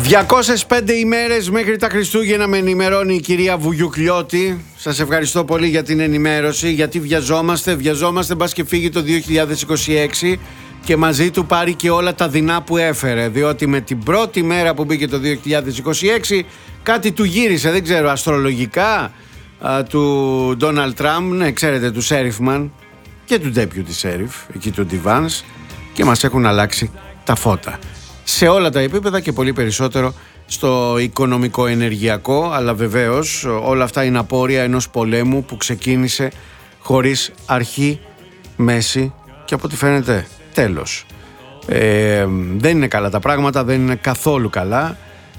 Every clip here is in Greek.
205 ημέρες μέχρι τα Χριστούγεννα με ενημερώνει η κυρία Βουγιουκλιώτη. Σας ευχαριστώ πολύ για την ενημέρωση, γιατί βιαζόμαστε μπας και φύγει το 2026 και μαζί του πάρει και όλα τα δεινά που έφερε, διότι με την πρώτη μέρα που μπήκε το 2026 κάτι του γύρισε, δεν ξέρω, αστρολογικά, του Ντόναλντ Τραμπ, ναι, ξέρετε, του Σέριφμαν και του Deputy Sheriff, εκεί του Ντιβάνς, και μας έχουν αλλάξει τα φώτα σε όλα τα επίπεδα και πολύ περισσότερο στο οικονομικό ενεργειακό, αλλά βεβαίως όλα αυτά είναι απόρρια ενός πολέμου που ξεκίνησε χωρίς αρχή, μέση και από ό,τι φαίνεται τέλος. Δεν είναι καλά τα πράγματα, δεν είναι καθόλου καλά.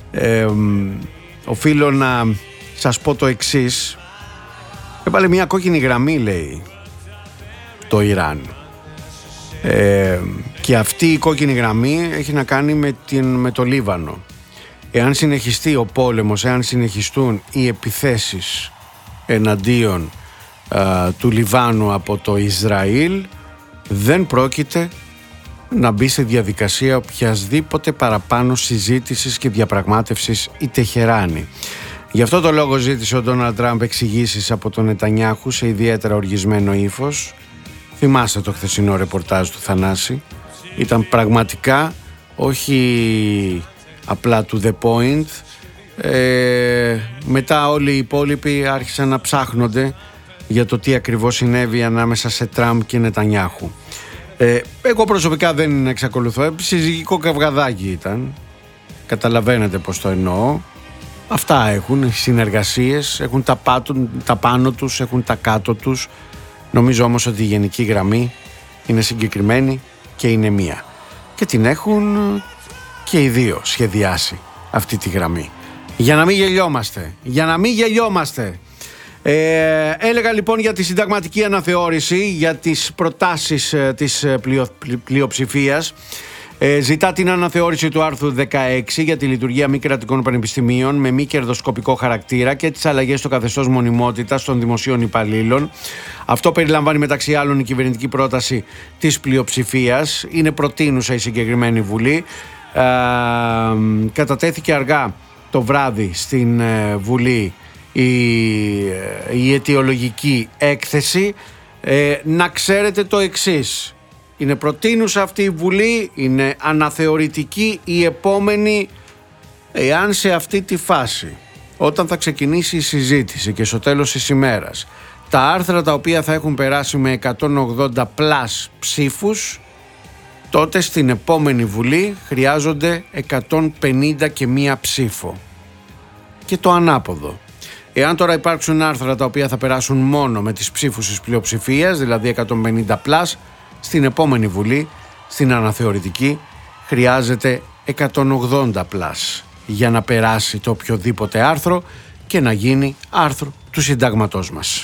Οφείλω να σας πω το εξής. Έβαλε μια κόκκινη γραμμή, λέει, το Ιράν. Και αυτή η κόκκινη γραμμή έχει να κάνει με το Λίβανο. Εάν συνεχιστεί ο πόλεμος, εάν συνεχιστούν οι επιθέσεις εναντίον του Λιβάνου από το Ισραήλ, δεν πρόκειται να μπει σε διαδικασία οποιασδήποτε παραπάνω συζήτησης και διαπραγμάτευσης η Τεχεράνη. Γι' αυτό το λόγο ζήτησε ο Ντόναλντ Τραμπ εξηγήσεις από τον Νετανιάχου σε ιδιαίτερα οργισμένο ύφος. Θυμάστε το χθεσινό ρεπορτάζ του Θανάση. Ήταν πραγματικά όχι απλά to the point. Μετά όλοι οι υπόλοιποι άρχισαν να ψάχνονται για το τι ακριβώς συνέβη ανάμεσα σε Τραμπ και Νετανιάχου. Εγώ προσωπικά δεν εξακολουθώ. Συζυγικό καυγαδάκι ήταν. Καταλαβαίνετε πως το εννοώ. Αυτά έχουν, οι συνεργασίες, έχουν τα πάνω τους, έχουν τα κάτω τους. Νομίζω όμως ότι η γενική γραμμή είναι συγκεκριμένη και είναι μία. Και την έχουν και οι δύο σχεδιάσει αυτή τη γραμμή. Για να μην γελιόμαστε. Έλεγα λοιπόν για τη συνταγματική αναθεώρηση, για τις προτάσεις της πλειοψηφίας. Ζητά την αναθεώρηση του άρθρου 16 για τη λειτουργία μη κρατικών πανεπιστημίων με μη κερδοσκοπικό χαρακτήρα και τις αλλαγές στο καθεστώς μονιμότητας των δημοσίων υπαλλήλων. Αυτό περιλαμβάνει μεταξύ άλλων η κυβερνητική πρόταση της πλειοψηφίας. Είναι προτείνουσα η συγκεκριμένη Βουλή. Κατατέθηκε αργά το βράδυ στην Βουλή η αιτιολογική έκθεση. Να ξέρετε το εξής. Είναι προτείνουσα αυτή η Βουλή, είναι αναθεωρητική η επόμενη, εάν σε αυτή τη φάση, όταν θα ξεκινήσει η συζήτηση και στο τέλος της ημέρας, τα άρθρα τα οποία θα έχουν περάσει με 180 πλάς ψήφους, τότε στην επόμενη Βουλή χρειάζονται 150 και μία ψήφο. Και το ανάποδο. Εάν τώρα υπάρξουν άρθρα τα οποία θα περάσουν μόνο με τις ψήφους της πλειοψηφίας, δηλαδή 150 πλάς, στην επόμενη Βουλή, στην αναθεωρητική, χρειάζεται 180 πλάς για να περάσει το οποιοδήποτε άρθρο και να γίνει άρθρο του συντάγματός μας.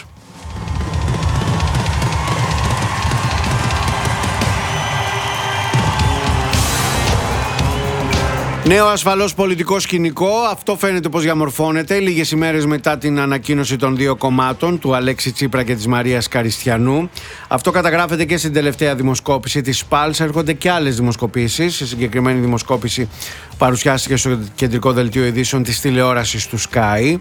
Νέο ασφαλώς πολιτικό σκηνικό, αυτό φαίνεται πως διαμορφώνεται λίγες ημέρες μετά την ανακοίνωση των δύο κομμάτων, του Αλέξη Τσίπρα και της Μαρίας Καριστιανού. Αυτό καταγράφεται και στην τελευταία δημοσκόπηση της Pulse. Έρχονται και άλλες δημοσκοπήσεις. Η συγκεκριμένη δημοσκόπηση παρουσιάστηκε στο κεντρικό δελτίο ειδήσεων της τηλεόρασης του Sky.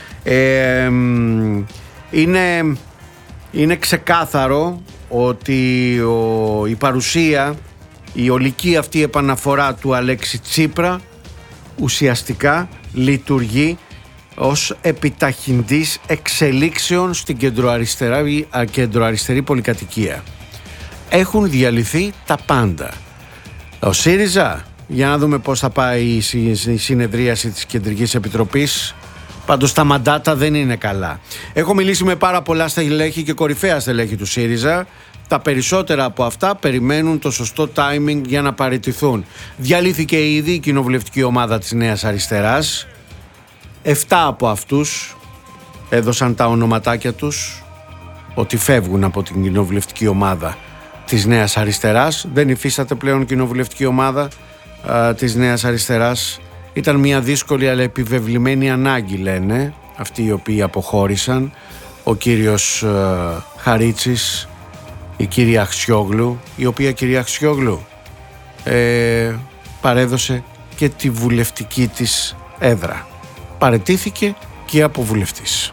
Είναι ξεκάθαρο ότι η παρουσία, η ολική αυτή επαναφορά του Αλέξη Τσίπρα ουσιαστικά λειτουργεί ως επιταχυντής εξελίξεων στην κεντροαριστερή πολυκατοικία. Έχουν διαλυθεί τα πάντα. Ο ΣΥΡΙΖΑ, για να δούμε πώς θα πάει η συνεδρίαση της Κεντρικής Επιτροπής. Πάντως τα μαντάτα δεν είναι καλά. Έχω μιλήσει με πάρα πολλά στελέχη και κορυφαία στελέχη του ΣΥΡΙΖΑ. Τα περισσότερα από αυτά περιμένουν το σωστό timing για να παραιτηθούν. Διαλύθηκε ήδη η κοινοβουλευτική ομάδα της Νέας Αριστεράς. 7 από αυτούς έδωσαν τα ονοματάκια τους ότι φεύγουν από την κοινοβουλευτική ομάδα της Νέας Αριστεράς. Δεν υφίσταται πλέον κοινοβουλευτική ομάδα της Νέας Αριστεράς. Ήταν μια δύσκολη αλλά επιβεβλημένη ανάγκη, λένε αυτοί οι οποίοι αποχώρησαν. Ο κύριος Χαρίτσης, η κυρία Αξιόγλου, η οποία κυρία Αξιόγλου παρέδωσε και τη βουλευτική της έδρα. Παραιτήθηκε και από βουλευτής.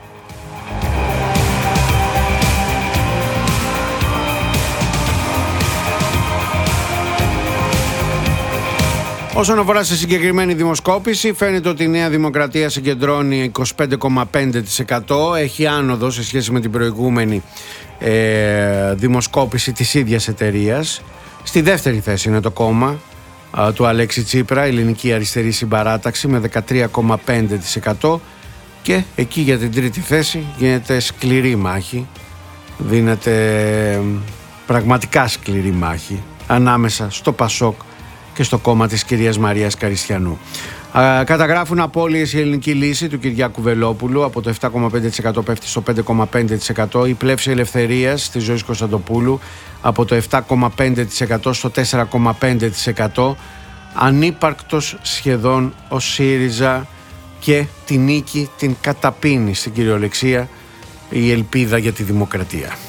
Όσον αφορά σε συγκεκριμένη δημοσκόπηση, φαίνεται ότι η Νέα Δημοκρατία συγκεντρώνει 25,5%. Έχει άνοδο σε σχέση με την προηγούμενη δημοσκόπηση της ίδιας εταιρείας. Στη δεύτερη θέση είναι το κόμμα του Αλέξη Τσίπρα, Ελληνική Αριστερή Συμπαράταξη, με 13,5%. Και εκεί για την τρίτη θέση γίνεται σκληρή μάχη. Δίνεται πραγματικά σκληρή μάχη ανάμεσα στο Πασόκ και στο κόμμα της κυρίας Μαρίας Καριστιανού. Καταγράφουν απώλειες η Ελληνική Λύση του Κυριάκου Βελόπουλου, από το 7,5% πέφτει στο 5,5%. Η Πλεύση Ελευθερίας της Ζωής Κωνσταντοπούλου από το 7,5% στο 4,5%. Ανύπαρκτος σχεδόν ο ΣΥΡΙΖΑ και τη νίκη την καταπίνει στην κυριολεξία η ελπίδα για τη δημοκρατία.